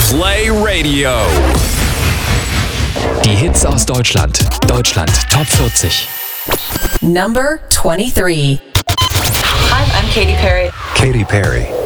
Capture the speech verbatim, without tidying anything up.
Play Radio. Die Hits aus Deutschland. Deutschland Top vierzig. Number twenty-three. Hi, I'm Katy Perry. Katy Perry.